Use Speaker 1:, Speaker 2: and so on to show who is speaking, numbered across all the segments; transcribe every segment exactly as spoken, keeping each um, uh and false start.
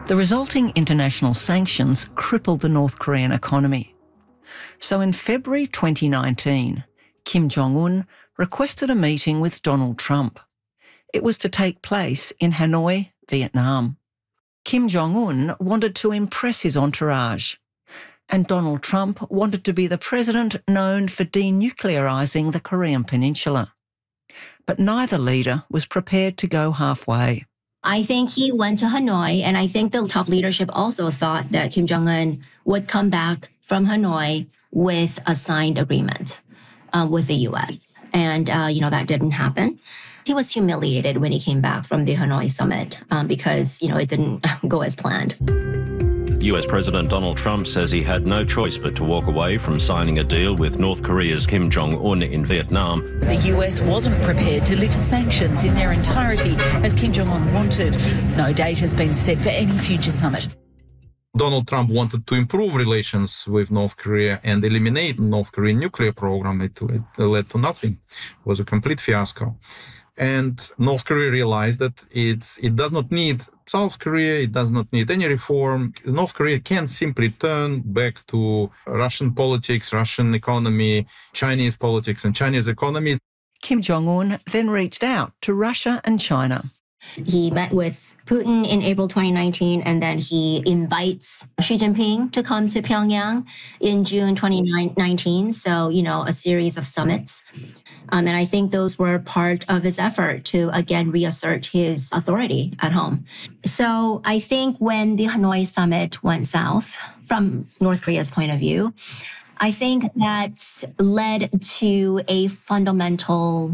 Speaker 1: The resulting international sanctions crippled the North Korean economy. So in February twenty nineteen, Kim Jong-un requested a meeting with Donald Trump. It was to take place in Hanoi, Vietnam. Kim Jong-un wanted to impress his entourage, and Donald Trump wanted to be the president known for denuclearising the Korean Peninsula. But neither leader was prepared to go halfway.
Speaker 2: I think he went to Hanoi, and I think the top leadership also thought that Kim Jong-un would come back from Hanoi with a signed agreement uh, with the U S. And, uh, you know, that didn't happen. He was humiliated when he came back from the Hanoi summit um, because, you know, it didn't go as planned.
Speaker 3: U S President Donald Trump says he had no choice but to walk away from signing a deal with North Korea's Kim Jong-un in Vietnam.
Speaker 4: The U S wasn't prepared to lift sanctions in their entirety as Kim Jong-un wanted. No date has been set for any future summit.
Speaker 5: Donald Trump wanted to improve relations with North Korea and eliminate North Korean nuclear program. It, it led to nothing. It was a complete fiasco. And North Korea realized that it's, it does not need South Korea, it does not need any reform. North Korea can simply turn back to Russian politics, Russian economy, Chinese politics and Chinese economy.
Speaker 1: Kim Jong-un then reached out to Russia and China.
Speaker 2: He met with Putin in April twenty nineteen, and then he invites Xi Jinping to come to Pyongyang in June twenty nineteen. So, you know, a series of summits. Um, and I think those were part of his effort to, again, reassert his authority at home. So I think when the Hanoi summit went south, from North Korea's point of view, I think that led to a fundamental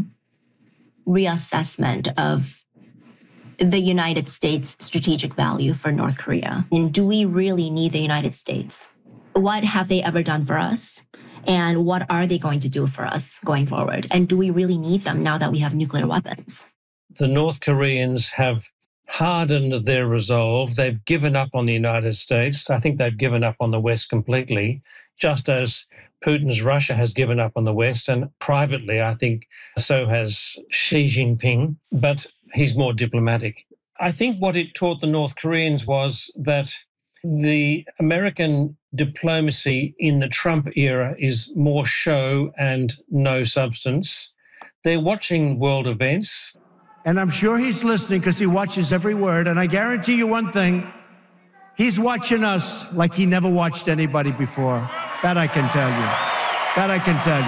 Speaker 2: reassessment of the United States' strategic value for North Korea. And do we really need the United States? What have they ever done for us? And what are they going to do for us going forward? And do we really need them now that we have nuclear weapons?
Speaker 6: The North Koreans have hardened their resolve. They've given up on the United States. I think they've given up on the West completely, just as Putin's Russia has given up on the West. And privately, I think so has Xi Jinping, but he's more diplomatic. I think what it taught the North Koreans was that the American diplomacy in the Trump era is more show and no substance. They're watching world events.
Speaker 7: And I'm sure he's listening because he watches every word. And I guarantee you one thing, he's watching us like he never watched anybody before. That I can tell you. That I can tell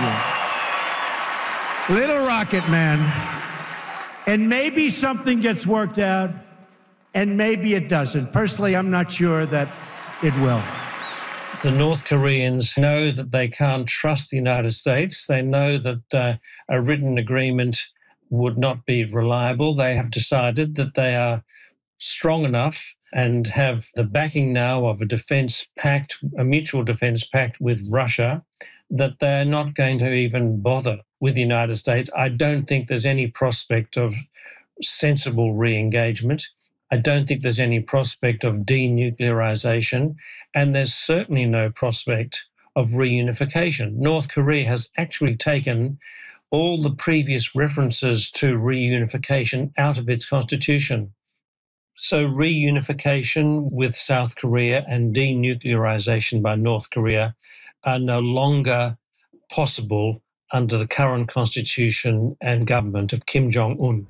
Speaker 7: you. Little rocket man. And maybe something gets worked out. And maybe it doesn't. Personally, I'm not sure that it will.
Speaker 6: The North Koreans know that they can't trust the United States. They know that uh, a written agreement would not be reliable. They have decided that they are strong enough and have the backing now of a defence pact, a mutual defence pact with Russia, that they're not going to even bother with the United States. I don't think there's any prospect of sensible re-engagement. I don't think there's any prospect of denuclearization, and there's certainly no prospect of reunification. North Korea has actually taken all the previous references to reunification out of its constitution. So reunification with South Korea and denuclearization by North Korea are no longer possible under the current constitution and government of Kim Jong-un.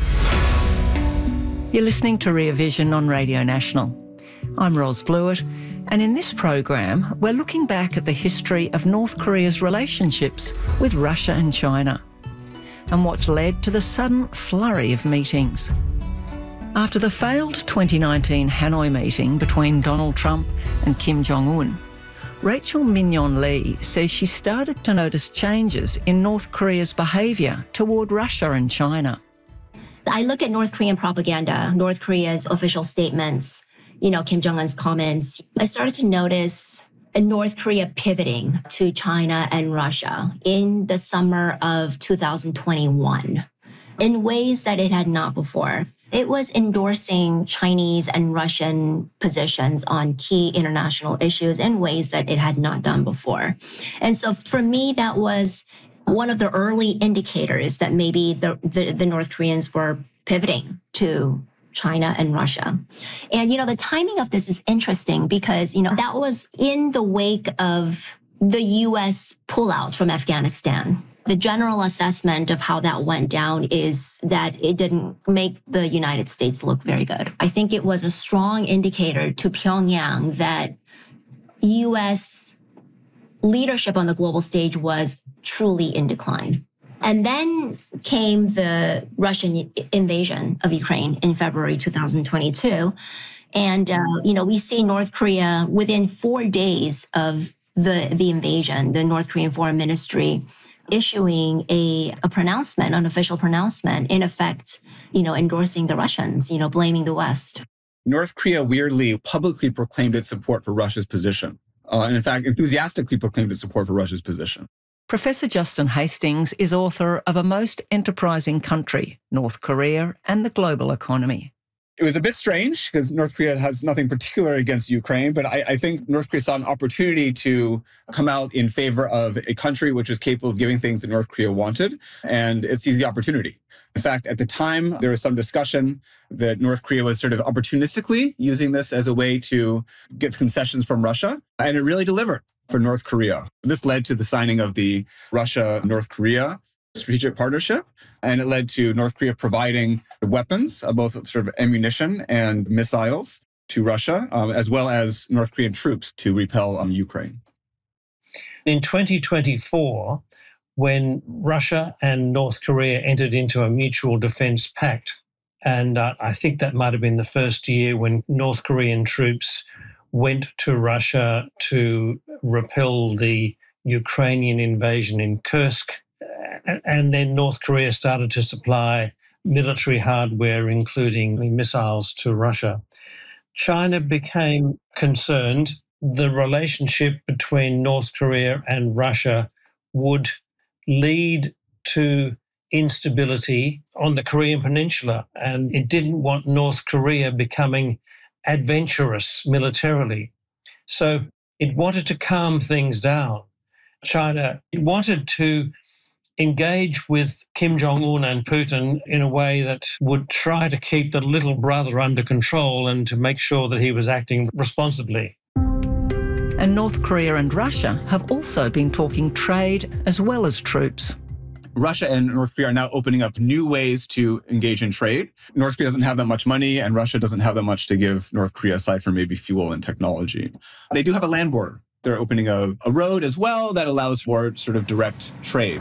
Speaker 1: You're listening to Rear Vision on Radio National. I'm Ros Blewett, and in this program, we're looking back at the history of North Korea's relationships with Russia and China, and what's led to the sudden flurry of meetings. After the failed twenty nineteen Hanoi meeting between Donald Trump and Kim Jong-un, Rachel Mignon Lee says she started to notice changes in North Korea's behaviour toward Russia and China.
Speaker 2: I look at North Korean propaganda, North Korea's official statements, you know, Kim Jong-un's comments. I started to notice North Korea pivoting to China and Russia in the summer of two thousand twenty-one in ways that it had not before. It was endorsing Chinese and Russian positions on key international issues in ways that it had not done before. And so for me, that was one of the early indicators that maybe the, the, the North Koreans were pivoting to China and Russia. And, you know, the timing of this is interesting because, you know, that was in the wake of the U S pullout from Afghanistan. The general assessment of how that went down is that it didn't make the United States look very good. I think it was a strong indicator to Pyongyang that U S leadership on the global stage was truly in decline. And then came the Russian invasion of Ukraine in February two thousand twenty-two. And, uh, you know, we see North Korea within four days of the, the invasion, the North Korean Foreign Ministry issuing a, a pronouncement, an official pronouncement, in effect, you know, endorsing the Russians, you know, blaming the West.
Speaker 8: North Korea weirdly publicly proclaimed its support for Russia's position. Uh, and in fact, enthusiastically proclaimed its support for Russia's position.
Speaker 1: Professor Justin Hastings is author of A Most Enterprising Country, North Korea and the Global Economy.
Speaker 8: It was a bit strange because North Korea has nothing particular against Ukraine, but I, I think North Korea saw an opportunity to come out in favor of a country which was capable of giving things that North Korea wanted, and it seized the opportunity. In fact, at the time, there was some discussion that North Korea was sort of opportunistically using this as a way to get concessions from Russia, and it really delivered for North Korea. This led to the signing of the Russia-North Korea strategic partnership, and it led to North Korea providing weapons, uh, both sort of ammunition and missiles to Russia, um, as well as North Korean troops to repel um, Ukraine.
Speaker 6: In twenty twenty-four, when Russia and North Korea entered into a mutual defense pact, and uh, I think that might have been the first year when North Korean troops went to Russia to repel the Ukrainian invasion in Kursk. And then North Korea started to supply military hardware, including missiles, to Russia. China became concerned the relationship between North Korea and Russia would lead to instability on the Korean Peninsula, and it didn't want North Korea becoming adventurous militarily. So it wanted to calm things down. China wanted to engage with Kim Jong-un and Putin in a way that would try to keep the little brother under control and to make sure that he was acting responsibly.
Speaker 1: And North Korea and Russia have also been talking trade as well as troops.
Speaker 8: Russia and North Korea are now opening up new ways to engage in trade. North Korea doesn't have that much money, and Russia doesn't have that much to give North Korea aside from maybe fuel and technology. They do have a land border. They're opening a, a road as well that allows for sort of direct trade.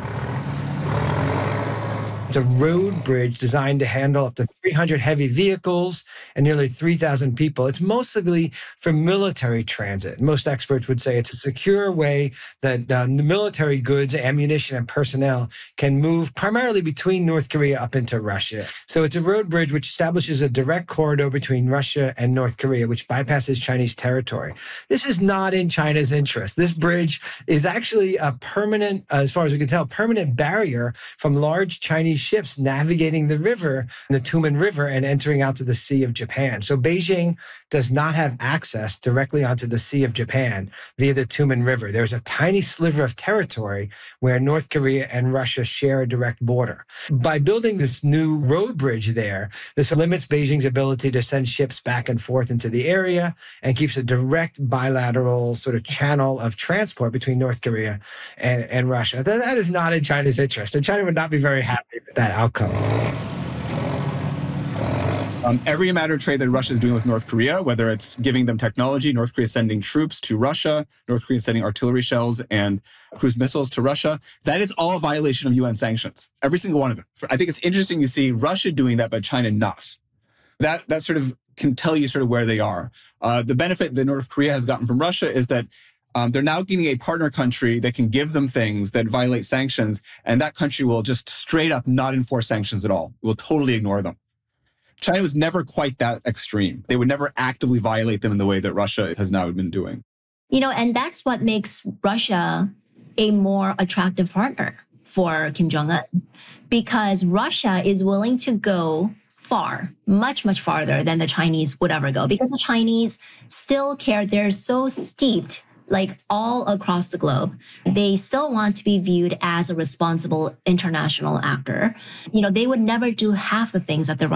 Speaker 9: It's a road bridge designed to handle up to three hundred heavy vehicles and nearly three thousand people. It's mostly for military transit. Most experts would say it's a secure way that uh, the military goods, ammunition, and personnel can move primarily between North Korea up into Russia. So it's a road bridge which establishes a direct corridor between Russia and North Korea, which bypasses Chinese territory. This is not in China's interest. This bridge is actually a permanent, as far as we can tell, permanent barrier from large Chinese ships navigating the river, the Tumen River, and entering out to the Sea of Japan. So Beijing does not have access directly onto the Sea of Japan via the Tumen River. There's a tiny sliver of territory where North Korea and Russia share a direct border. By building this new road bridge there, this limits Beijing's ability to send ships back and forth into the area and keeps a direct bilateral sort of channel of transport between North Korea and, and Russia. That, that is not in China's interest, and China would not be very happy with that outcome.
Speaker 8: Um, every matter of trade that Russia is doing with North Korea, whether it's giving them technology, North Korea is sending troops to Russia, North Korea is sending artillery shells and cruise missiles to Russia, that is all a violation of U N sanctions. Every single one of them. I think it's interesting you see Russia doing that, but China not. That that sort of can tell you sort of where they are. Uh, the benefit that North Korea has gotten from Russia is that Um, they're now getting a partner country that can give them things that violate sanctions, and that country will just straight up not enforce sanctions at all. It will totally ignore them. China was never quite that extreme. They would never actively violate them in the way that Russia has now been doing.
Speaker 2: You know, and that's what makes Russia a more attractive partner for Kim Jong-un, because Russia is willing to go far, much, much farther than the Chinese would ever go, because the Chinese still care. They're so steeped like all across the globe. They still want to be viewed as a responsible international actor. You know, they would never do half the things that the